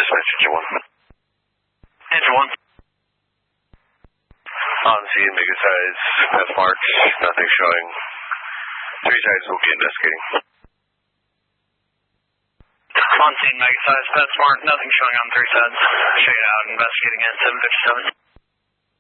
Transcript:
Dispatch Engine 1. Engine 1. On scene, mega size, path marks, nothing showing. 3 sides will be investigating. On scene, mega size, path mark, nothing showing on 3 sides. Shade out, investigating at 757.